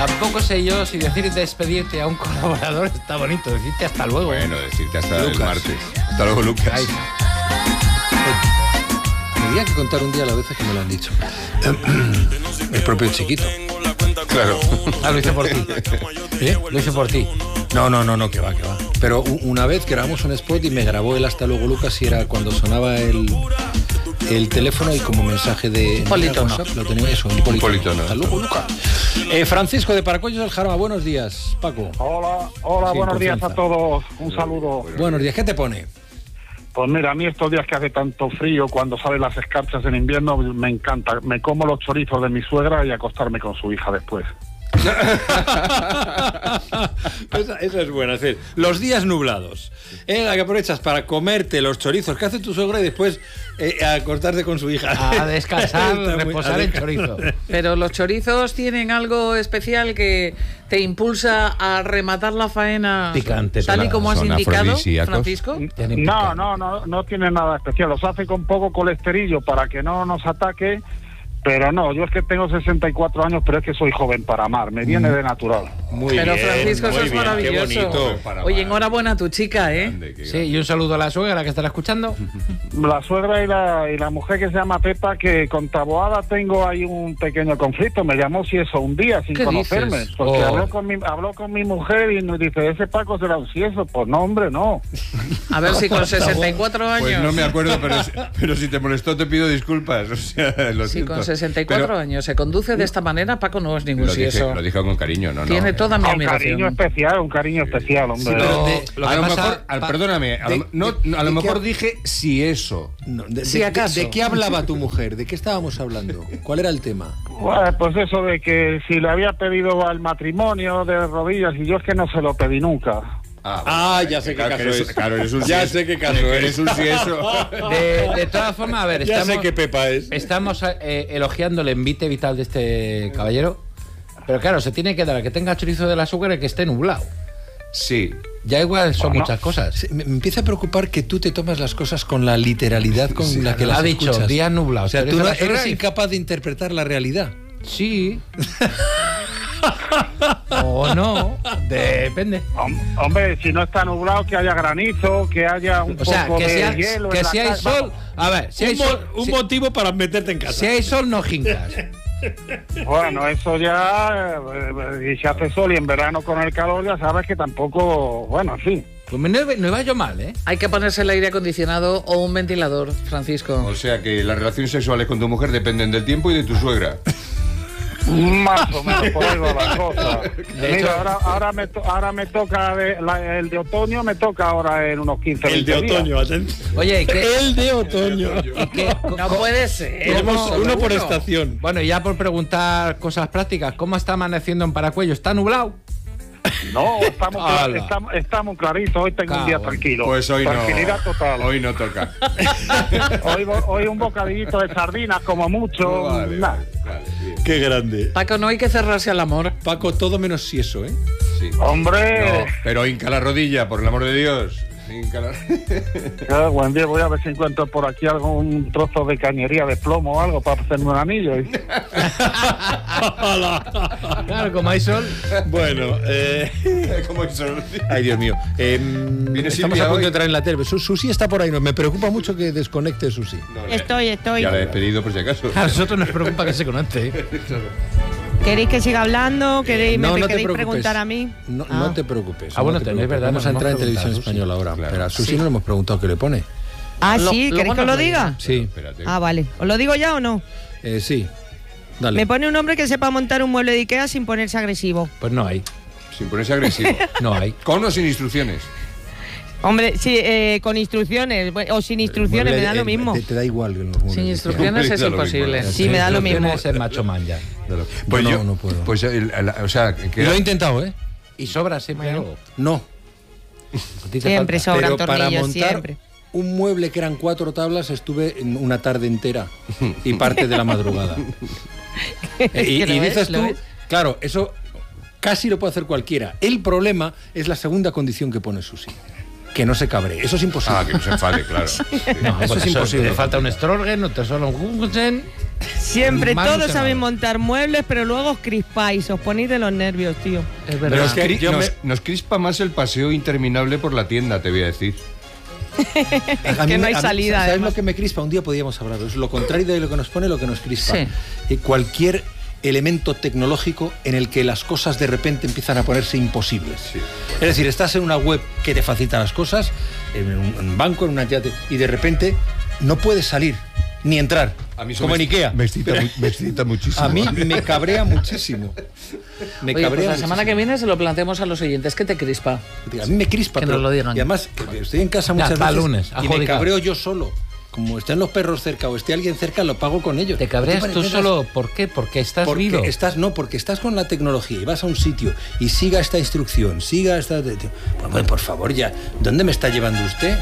Tampoco sé yo si decir despedirte a un colaborador está bonito. Decirte hasta luego. Bueno, decirte hasta el martes. Hasta luego, Lucas. Tendría que contar un día a la vez que me lo han dicho. El propio Chiquito. Claro. Lo hice por ti. Lo hice por ti. No, que va. Pero una vez grabamos un spot y me grabó el hasta luego, Lucas, y era cuando sonaba el teléfono y como mensaje de politono. WhatsApp, lo tenía eso, un politono. Hasta luego, Lucas. Francisco de Paracuellos del Jarama, buenos días, Paco. Hola, Sí, buenos días confianza. a todos. Un saludo. Buenos días, ¿qué te pone? Pues mira, a mí estos días que hace tanto frío, cuando salen las escarchas en invierno, me encanta. Me como los chorizos de mi suegra y acostarme con su hija después. Esa es buena, es decir, los días nublados, la que aprovechas para comerte los chorizos que hace tu suegra y después acostarte con su hija. A descansar, reposar el chorizo. Pero los chorizos tienen algo especial que te impulsa a rematar la faena Picante, tal y como has son indicado, afrodisíacos. Francisco. No tiene nada especial. Los hace con poco colesterillo para que no nos ataque. Pero no, yo es que tengo 64 años, pero es que soy joven para amar, me viene de natural. Muy Pero bien, Francisco, eso muy es bien, maravilloso. qué bonito. Oye, enhorabuena a tu chica, ¿eh? Grande, qué Sí, grande. y un saludo a la suegra que estará escuchando. La suegra y la mujer que se llama Pepa, que con Taboada tengo ahí un pequeño conflicto. Me llamó si eso un día sin ¿Qué conocerme. dices? Porque Oh. habló con mi mujer y nos dice, ese Paco será un sieso. Pues no, hombre, no. A ver si con 64 años. Pues no me acuerdo, pero si te molestó te pido disculpas. O sea, lo Si siento. con 64 Pero años se conduce de esta manera, Paco no es ningún lo sieso. dije con cariño, no. Tiene toda mi Un admiración. cariño especial, hombre. Lo A que lo pasa- mejor, perdóname, a lo mejor dije si eso. No, Si acaso. ¿De qué hablaba tu mujer? ¿De qué estábamos hablando? ¿Cuál era el tema? Bueno, pues eso de que si le había pedido al matrimonio de rodillas y yo es que no se lo pedí nunca. Ya sé qué caso eres, es. Claro, eres un Ya sieso. sé qué caso Eres un sieso. De todas formas, a ver, Ya sé qué Pepa es. estamos elogiando el envite vital de este caballero. Pero claro, se tiene que dar a que tenga chorizo de la suegra y que esté nublado. Sí. Ya igual son muchas cosas. Sí, me empieza a preocupar que tú te tomas las cosas con la literalidad con la que las Ha dicho, escuchas. día nublado. O sea, tú chorizo no, de la suegra eres y- incapaz de interpretar la realidad. Sí. O no, depende. Hombre, si no está nublado, que haya granizo, que haya un O sea, poco que de si hay, hielo. que en si la hay casa. sol, a ver, si hay sol, Un si, motivo para meterte en casa. si hay sol no jincas. Bueno, eso ya, y si hace sol y en verano con el calor, ya sabes que tampoco, bueno, en fin. Pues no iba yo mal, ¿eh? Hay que ponerse el aire acondicionado o un ventilador, Francisco. O sea que las relaciones sexuales con tu mujer dependen del tiempo y de tu suegra. Más o menos por ahí va la cosa. De hecho- Mira, ahora me toca el de otoño, me toca ahora en unos 15 El de 20 días. otoño, atención. Oye, ¿y qué? El de otoño. No puede ser. Tenemos ¿Cómo? uno por estación. Bueno, y ya por preguntar cosas prácticas, ¿cómo está amaneciendo en Paracuello? ¿Está nublado? No, Ala. estamos claritos, hoy tengo un día Bueno. tranquilo. Pues hoy no. Tranquilidad total. Hoy no toca. Hoy un bocadillito de sardinas como mucho. Vale, Nah. vale, bien. Qué grande. Paco, no hay que cerrarse al amor. Paco, todo menos si eso, ¿eh? Sí. Hombre, No, pero hinca la rodilla, por el amor de Dios. Hinca la... buen día, voy a ver si encuentro por aquí algún trozo de cañería de plomo o algo para hacerme un anillo. Claro, como hay sol. Bueno, ¿Cómo hizo? ay Dios mío. ¿Viene Estamos Silvia a punto hoy? de entrar en la tele. Susi está por ahí, no, me preocupa mucho que desconecte Susi. No, Estoy. Ya le he pedido por si acaso. A nosotros nos preocupa que se conecte. ¿eh? ¿Queréis que siga hablando? ¿Queréis, No, me no te queréis preocupes. preguntar a mí? No, Ah. no te preocupes. Ah, bueno, no te tenéis preocupes. verdad, Vamos a nos entrar en hemos televisión preguntado, española ahora. claro. Pero a Susi Sí. no le hemos preguntado qué le pone. Ah, Lo- sí, luego ¿queréis que nos lo lo diga? dirá. Sí, Espérate. Ah, vale. ¿Os lo digo ya o no? sí. Dale. Me pone un hombre que sepa montar un mueble de Ikea sin ponerse agresivo. Pues no hay. Sin ponerse agresivo. No hay. Con o sin instrucciones. Hombre, sí, con instrucciones o sin instrucciones, me da lo mismo. Te da igual. que los muebles. Sin instrucciones es Da lo mismo, imposible. ¿no? Sí, me da lo mismo. Es el macho man ya. Pues No, yo no puedo. Pues, o sea, que Y lo he intentado, ¿eh? Y sobra siempre algo. No. A ti te Siempre falta. sobran Pero para tornillos, montar siempre. un mueble que eran 4 tablas estuve en una tarde entera y parte de la madrugada. Es que y lo ves, dices lo tú, ves. claro, eso casi lo puede hacer cualquiera. El problema es la segunda condición que pone Susi. Que no se cabree. Eso es imposible. que no se enfade, claro. No, Eso pues es imposible. Te falta un estrogen, no te solo un Gunsen. Siempre, Mal todos usado. saben montar muebles, pero luego os crispáis, os ponéis de los nervios, tío. Es Pero verdad. es que yo nos crispa más el paseo interminable por la tienda, te voy a decir. A mí que no me- hay a mí- salida, ¿Sabes además. lo que me crispa? Un día podíamos hablar. Es lo contrario de lo que nos pone, lo que nos crispa. Sí. Cualquier elemento tecnológico en el que las cosas de repente empiezan a ponerse imposibles. Sí. Es decir, estás en una web que te facilita las cosas, en un banco, en una entidad, y de repente no puedes salir ni entrar. A mí eso como me- en Ikea. Me excita muchísimo. A mí me cabrea muchísimo. Me Oye, pues cabrea la semana que viene se lo planteamos a los oyentes. ¿Qué te crispa? A mí me crispa. Que pero- nos lo digan. Y además, que estoy en casa Ya, muchas para veces lunes, y me adjudicado. cabreo yo solo. Como estén los perros cerca o esté alguien cerca, lo pago con ellos. ¿Te cabreas ¿No te tú pareces? solo? ¿Por qué? Porque estás vivo. Porque estás con la tecnología y vas a un sitio y siga esta instrucción, siga esta... Pues, por favor, ya, ¿dónde me está llevando usted?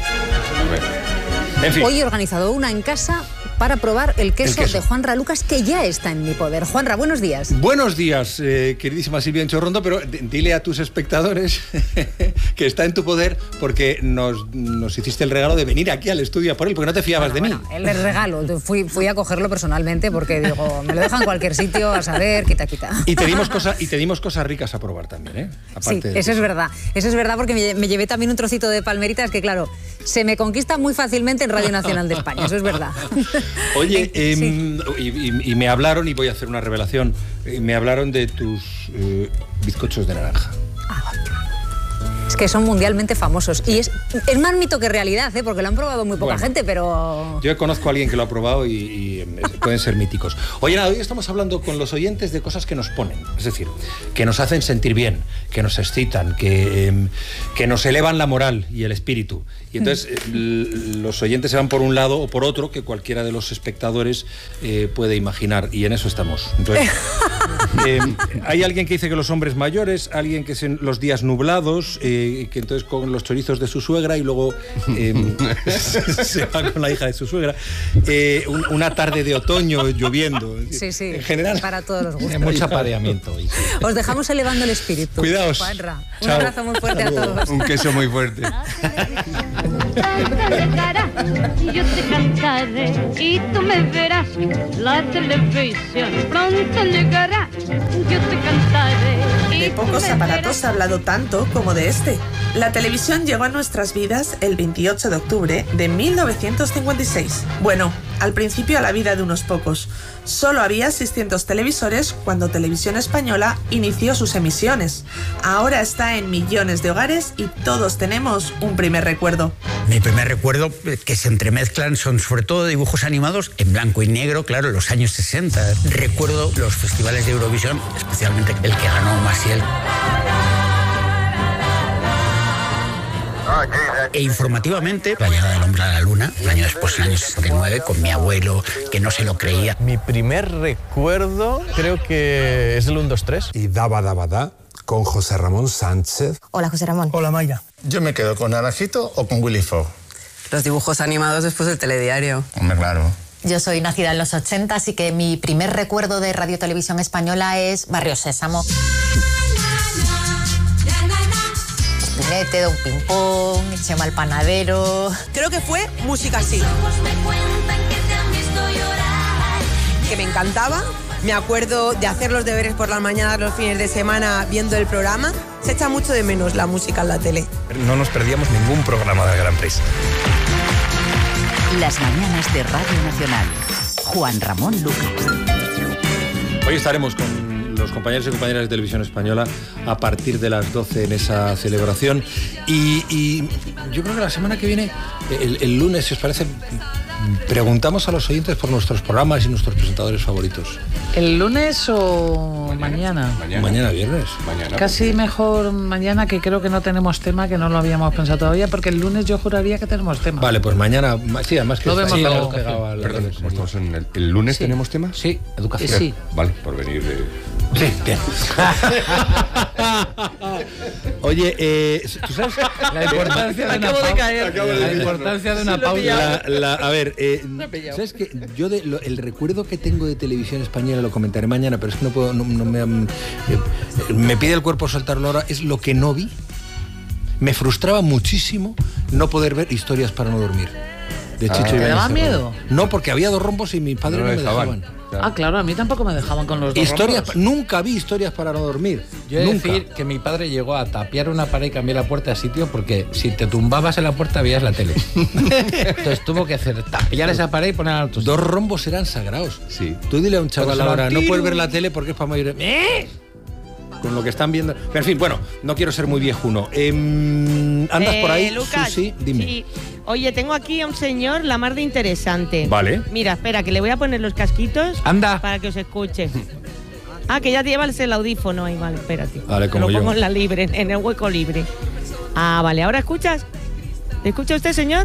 En fin. Hoy he organizado una en casa para probar el queso, queso. de Juanra Lucas, que ya está en mi poder. Juanra, buenos días. Buenos días, queridísima Silvia Enchorrondo, pero dile a tus espectadores que está en tu poder porque nos hiciste el regalo de venir aquí al estudio a por él, porque no te fiabas de mí. Bueno, el regalo. Fui a cogerlo personalmente porque digo, me lo dejan en cualquier sitio, a saber, quita. Y te dimos cosas ricas a probar también, ¿eh? Sí, Aparte de eso es verdad. Eso es verdad porque me llevé también un trocito de palmeritas que, claro, se me conquista muy fácilmente en Radio Nacional de España. Eso es verdad. Oye, Sí. y me hablaron, y voy a hacer una revelación, me hablaron de tus bizcochos de naranja. Es que son mundialmente famosos. Y es más mito que realidad, ¿eh? Porque lo han probado muy poca Bueno. gente, pero... Yo conozco a alguien que lo ha probado y pueden ser míticos. Oye, nada, hoy estamos hablando con los oyentes de cosas que nos ponen, es decir, que nos hacen sentir bien, que nos excitan, que nos elevan la moral y el espíritu. Y entonces los oyentes se van por un lado o por otro que cualquiera de los espectadores puede imaginar, y en eso estamos. Entonces, hay alguien que dice que los hombres mayores, alguien que son los días nublados, que entonces con los chorizos de su suegra y luego se va con la hija de su suegra, una tarde de otoño lloviendo. Sí, sí, En general, para todos los gustos. Hay mucho apareamiento hoy. Sí. Os dejamos elevando el espíritu. Cuidaos. Juanra, un Chao. abrazo muy fuerte a todos. Un queso muy fuerte. Yo te cantaré y tú me verás. La televisión pronto llegará. Yo te cantaré. y De tú pocos me aparatos verás. se ha hablado tanto como de este. La televisión llegó a nuestras vidas el 28 de octubre de 1956. Bueno, al principio a la vida de unos pocos. Solo había 600 televisores cuando Televisión Española inició sus emisiones. Ahora está en millones de hogares y todos tenemos un primer recuerdo. Mi primer recuerdo que se entremezclan son sobre todo dibujos animados en blanco y negro, claro, en los años 60. Recuerdo los festivales de Eurovisión, especialmente el que ganó Maciel. E informativamente, la llegada del hombre a la luna, un año después, en el año 69, con mi abuelo, que no se lo creía. Mi primer recuerdo creo que es el 1, 2, 3. Y Daba Daba Da, con José Ramón Sánchez. Hola, José Ramón. Hola, Mayra. Yo me quedo con Naranjito o con Willy Fogg. Los dibujos animados después del telediario. Hombre, claro. Yo soy nacida en los 80, así que mi primer recuerdo de Radio Televisión Española es Barrio Sésamo. Espinete, Don Pimpón, Chema el Panadero... Creo que fue Música Así. Que me encantaba. Me acuerdo de hacer los deberes por las mañanas, los fines de semana, viendo el programa. Se echa mucho de menos la música en la tele. No nos perdíamos ningún programa del Gran Prix. Las mañanas de Radio Nacional. Juan Ramón Lucas. Hoy estaremos con los compañeros y compañeras de Televisión Española a partir de las 12 en esa celebración. Y yo creo que la semana que viene, el lunes, si os parece, preguntamos a los oyentes por nuestros programas y nuestros presentadores favoritos. ¿El lunes o mañana? Mañana viernes. Mañana. Casi mejor mañana, que creo que no tenemos tema, que no lo habíamos pensado todavía, porque el lunes yo juraría que tenemos tema. Vale, pues mañana, sí, además que Lo vemos sí, luego. hemos pegado al- Perdón, ¿cómo estamos en el lunes? Sí. ¿Tenemos tema? Sí, educación. Sí. Vale, por venir de... Sí, bien. Oye, ¿tú sabes? La importancia de una Acabo de pausa. caer. Acabo de La pillarlo. importancia de una Sí, lo he pausa. pillado. A ver, Me ha pillado. ¿sabes qué? Yo el recuerdo que tengo de Televisión Española, lo comentaré mañana, pero es que no puedo, me pide el cuerpo soltarlo ahora, es lo que no vi. Me frustraba muchísimo no poder ver Historias para no dormir. De Chicho ¿Te Ibáñez daba Serrano. miedo? No, porque había 2 rombos y mis padres no me dejaban. Ah, claro, a mí tampoco me dejaban con los 2 Historias, rombos. nunca vi historias para no dormir. Yo he de Nunca. decir que mi padre llegó a tapiar una pared y cambiar la puerta de sitio porque si te tumbabas en la puerta veías la tele. Entonces tuvo que hacer tapiar esa pared y poner al otro. 2 rombos eran sagrados. Sí. Tú dile a un chaval Pero ahora, no tiro. puedes ver la tele porque es para morir. Con lo que están viendo. Pero en fin, bueno, no quiero ser muy viejuno. ¿Andas por ahí, Lucas, Susi? Dime. Sí. Oye, tengo aquí a un señor la mar de interesante. Vale. Mira, espera, que le voy a poner los casquitos. Anda. Para que os escuche. Ah, que ya te llevas el audífono ahí, vale, espérate. Vale, Te como lo yo. pongo en la libre, en el hueco libre. Ah, vale, ¿ahora escuchas? ¿Le escucha usted, señor?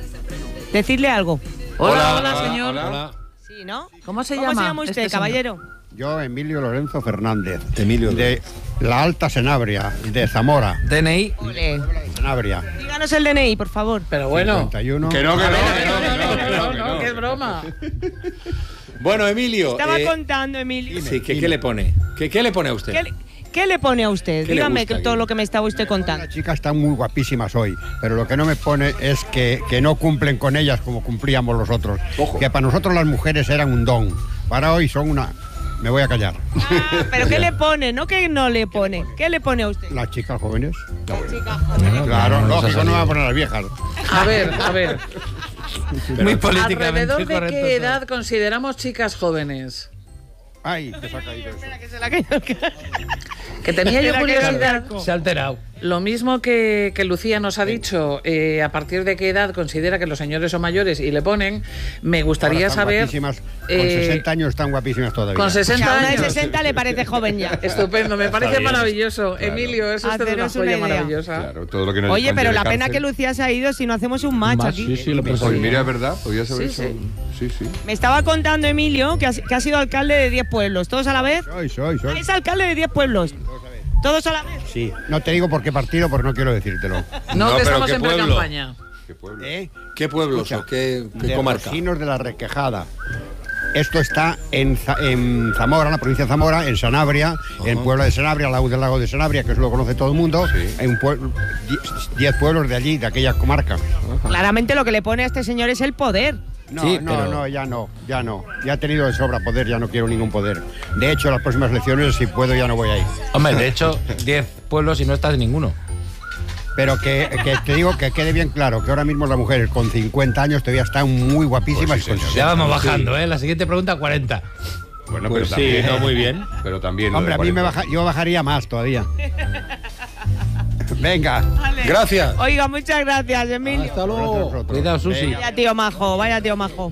Decirle algo. Hola, señor. Hola. Sí, ¿no? ¿Cómo se ¿Cómo llama se llama usted, este caballero? Yo, Emilio Lorenzo Fernández. Emilio. De la Alta Sanabria, de Zamora. DNI. Ole. Sanabria. Díganos el DNI, por favor. Pero bueno. 51. Que no, que no, No, que es broma. Bueno, Emilio. Estaba contando, Emilio. Sí, ¿qué le pone? ¿Qué le pone a usted? ¿Qué le pone a usted? ¿Qué le Dígame gusta, todo Guille? lo que me estaba usted contando. Las chicas están muy guapísimas hoy, pero lo que no me pone es que no cumplen con ellas como cumplíamos los otros. Ojo. Que para nosotros las mujeres eran un don. Para hoy son una... Me voy a callar. Ah, pero ¿qué le pone? No que no le pone. ¿Qué le pone a usted? Las chicas jóvenes. Chica, Claro, no nos ha lógico, no salido. va a poner las viejas. A ver. Muy políticamente ¿Alrededor de correcto. qué edad consideramos chicas jóvenes? Ay, que se ha caído eso. que se la cayó el ca- Que tenía yo Se la cayó el curiosidad. casco. Se ha alterado. Lo mismo que Lucía nos ha dicho, a partir de qué edad considera que los señores son mayores y le ponen, me gustaría Ahora están saber... guapísimas. Con 60 años están guapísimas todavía. Con 60 A una de años. 60 le parece joven ya. Estupendo, me parece bien. maravilloso. Claro. Emilio, eso es una Haceros una joya idea. maravillosa. Claro, todo lo que nos Oye, pero la conlleve pena que cárcel. Lucía se ha ido si no hacemos un match Más, aquí. sí, lo Pues pensé. mira, es verdad, podías saber Sí, eso. Sí. Me estaba contando Emilio que ha sido alcalde de 10 pueblos. ¿Todos a la vez? Soy. Ah, es alcalde de 10 pueblos. ¿Todos a la vez? Sí, no te digo por qué partido, porque no quiero decírtelo. No, que pero estamos ¿qué en pueblo? pre-campaña. ¿Qué pueblo? ¿Qué pueblos Escucha, o qué de comarca? Rosinos de la Requejada. Esto está en Zamora, la provincia de Zamora, en Sanabria, en Puebla de Sanabria, al lado del lago de Sanabria, que eso lo conoce todo el mundo. Sí. Hay 10 pueblos de allí, de aquella comarca. Claramente lo que le pone a este señor es el poder. No, Sí, no, pero- no, ya no. Ya he tenido de sobra poder, ya no quiero ningún poder. De hecho, las próximas elecciones, si puedo, ya no voy a ir. Hombre, de hecho, 10 pueblos y no estás en ninguno. Pero que te digo que quede bien claro que ahora mismo las mujeres con 50 años todavía están muy guapísimas. Pues sí, y con señor. 60. Ya vamos bajando, ¿eh? La siguiente pregunta, 40. Bueno, Pues pero sí, también, no, muy bien. Pero también. lo Hombre, de a mí 40. yo bajaría más todavía. Venga. Gracias. Oiga, muchas gracias, Emilio. Hasta luego. Cuidado, Susi. Vaya tío majo, vaya tío majo.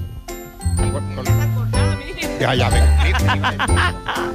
Ya, venga.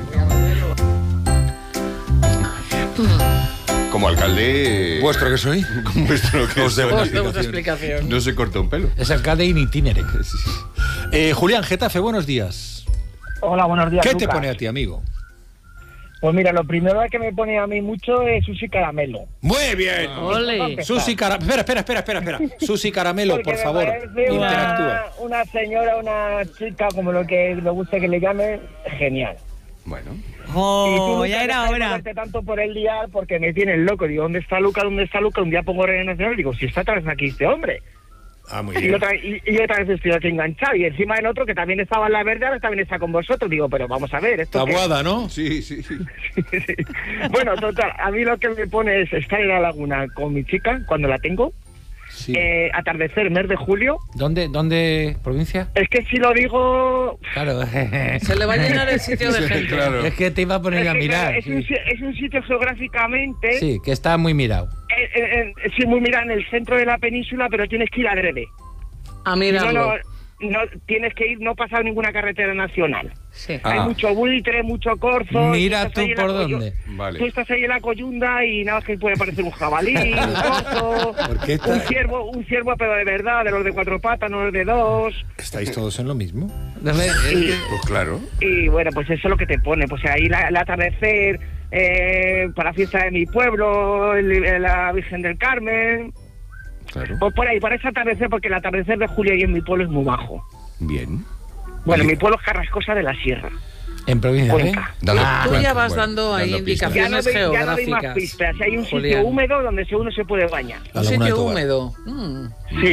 Como alcalde. ¿Vuestro que soy? Como vuestro que Os debo soy. una Os debo una explicación. No se corta un pelo. Es alcalde in itinere. Julián Getafe, buenos días. Hola, buenos días. ¿Qué te Lucas. pone a ti, amigo? Pues mira, lo primero que me pone a mí mucho es Susi Caramelo. Muy bien. Ole. Susi Caramelo. Espera. Susi Caramelo, Porque por me favor. parece Interactúa. una señora, una chica, como lo que le guste que le llame, genial. Bueno. Y tú Oh, nunca ya era dejas de hora. moverte tanto por el dial porque me tienes loco. Digo, ¿dónde está Luca? ¿Dónde está Luca? Un día pongo Radio Nacional y digo, si está otra vez aquí este hombre. Ah, muy Y bien. otra vez estoy aquí enganchado. Y encima el otro que también estaba en la verde, ahora también está con vosotros. Digo, pero vamos a ver. ¿esto qué? Taboada, ¿no? Sí. Bueno, total, a mí lo que me pone es estar en la laguna con mi chica cuando la tengo. Sí. Atardecer, mes de julio. ¿Dónde? ¿Provincia? Es que si lo digo... Claro. Se le va a llenar el sitio de gente. Claro. Es que te iba a poner a mirar. Es un sitio geográficamente... Sí, que está muy mirado. Sí, muy mira en el centro de la península, pero tienes que ir adrede. A mirarlo. No, tienes que ir, no pasar ninguna carretera nacional. Sí. Hay mucho buitre, mucho corzo. Mira y estás tú ahí en la por dónde. Vale. Tú estás ahí en la coyunda y nada más que puede parecer un jabalí, un corzo, ¿Por qué está- un ciervo, pero de verdad, de los de 4 patas, no los de 2. ¿Estáis todos en lo mismo? Pues claro. Y bueno, pues eso es lo que te pone. Pues ahí el atardecer, para la fiesta de mi pueblo, la Virgen del Carmen. Claro. Pues por ahí, para ese atardecer, porque el atardecer de julio ahí en mi pueblo es muy bajo. Bien. Bueno, mi pueblo es Carrascosa de la Sierra. En provincia de Cuenca. Tú ya vas dando ahí dando pistas. indicaciones Ya no doy más geográficas. pistas. Hay un sitio Julián. húmedo donde uno se puede bañar. La Un Laguna de sitio Tobar. húmedo. Sí.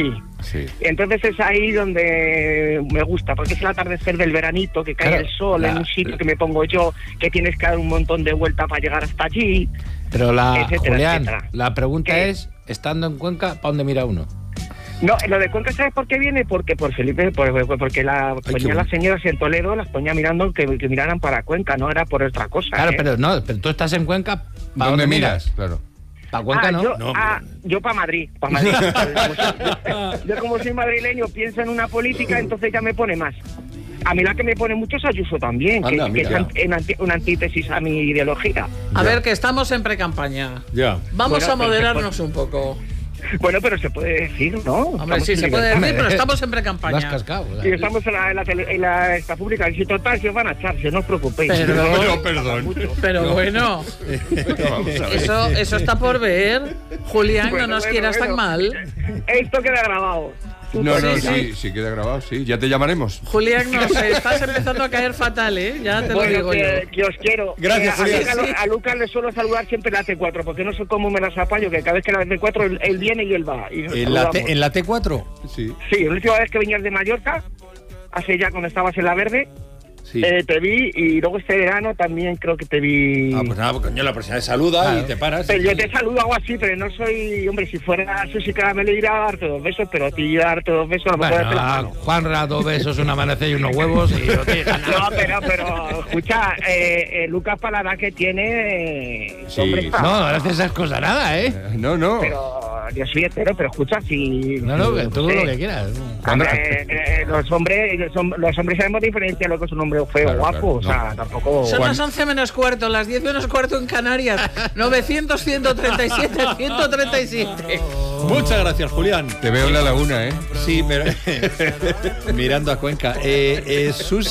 Sí. Entonces es ahí donde me gusta, porque es el atardecer del veranito, que cae el sol en un sitio que me pongo yo, que tienes que dar un montón de vueltas para llegar hasta allí. Pero etcétera, Julián, etcétera. la pregunta es, estando en Cuenca, ¿para dónde mira uno? No, lo de Cuenca, ¿sabes por qué viene? Porque por Felipe, porque ponía las señoras en Toledo, las ponía mirando que miraran para Cuenca, no era por otra cosa. Claro, pero tú estás en Cuenca, ¿para dónde miras? Claro. ¿Para Cuenca no? Yo para Madrid. Yo como soy madrileño pienso en una política, entonces ya me pone más. A mí la que me pone mucho es Ayuso también, Anda, que es una antítesis a mi ideología. A ver, que estamos en pre-campaña. Ya. Vamos Bueno, a moderarnos un poco. Bueno, pero se puede decir, ¿no? Hombre, sí, se puede decir, pero estamos en pre-campaña. Lo has cascado. Y estamos en la esta pública, y si total, si os van a echar, si no os preocupéis. Perdón. Pero bueno, eso está por ver. Julián, no nos quieras tan mal. Esto queda grabado. No, sí queda grabado, sí. Ya te llamaremos. Julián, estás empezando a caer fatal, ¿eh? Ya te lo digo yo. Que os quiero. Gracias, Julián. A Lucas le suelo saludar siempre en la T4, porque no sé cómo me las apaño, que cada vez que la T4 él viene y él va. Y ¿En la T4? Sí. Sí, la última vez que venías de Mallorca, hace ya cuando estabas en La Verde, Sí. Te vi, y luego este verano también creo que te vi. Pues nada, coño, la persona te saluda y te paras. Pero yo te saludo algo así, pero no soy. Hombre, si fuera Susi Caramelo iría a darte 2 besos, pero a ti darte 2 besos a lo mejor darte la mano. Juanra, 2 besos, un amanecer y unos huevos y no te deja nada. No, pero escucha, Lucas, para la edad que tiene. Sí, hombre, está. No, no haces esas cosas nada, ¿eh? No. Pero yo soy hetero, pero escucha, si. No, tú lo que quieras. Los hombres sabemos diferenciar lo que es un hombre feo o guapo, o sea, tampoco. Son las 11 menos cuarto, las 10 menos cuarto en Canarias. 900, 137, 137. Muchas gracias, Julián. Te veo en la laguna, ¿eh? Sí, pero mirando a Cuenca. Susi.